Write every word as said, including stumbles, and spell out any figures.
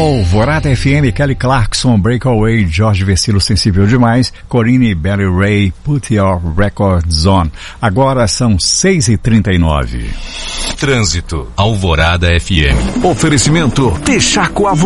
Alvorada F M, Kelly Clarkson, Breakaway, Jorge Versilo, Sensível Demais, Corinne Bailey Rae, Put Your Records On. Agora são seis e trinta e nove. Trânsito, Alvorada F M. Oferecimento Texaco Alvorada.